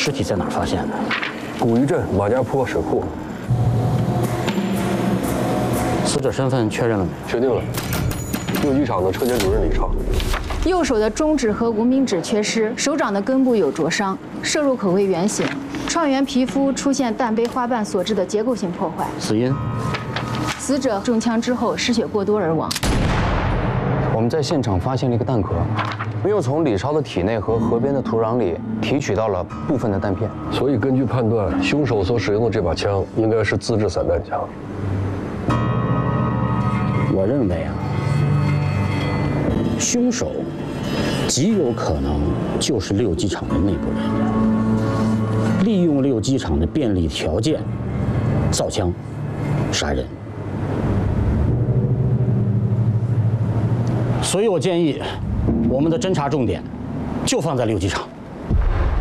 尸体在哪儿发现的？ 古一镇马家坡水库。 死者身份确认了没？ 确定了，六机厂的车间主任李超。 右手的中指和无名指缺失，手掌的根部有灼伤，射入口为圆形，创源皮肤出现弹杯花瓣所致的结构性破坏。 死因？ 死者中枪之后失血过多而亡。 我们在现场发现了一个弹壳，又从李超的体内和河边的土壤里提取到了部分的弹片， 所以根据判断，凶手所使用的这把枪应该是自制散弹枪。 我认为啊，凶手极有可能就是六机厂的内部人员，利用六机厂的便利条件造枪杀人。所以我建议，我们的侦查重点就放在六机厂。